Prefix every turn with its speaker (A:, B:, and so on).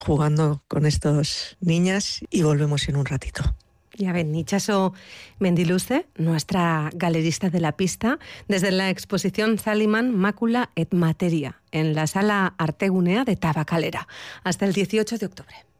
A: jugando con estas niñas y volvemos en un ratito.
B: Ya ven, Itxaso Mendiluze, nuestra galerista de la pista, desde la exposición Zaliman, Mácula et Materia, en la Sala Artegunea de Tabakalera, hasta el 18 de octubre.